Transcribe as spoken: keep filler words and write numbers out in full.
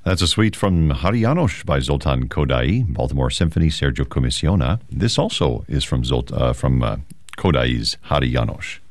That's a suite from Hari János by Zoltán Kodály, Baltimore Symphony, Sergio Commissiona. This also is from Zolt, uh, from uh, Kodály's Hari János.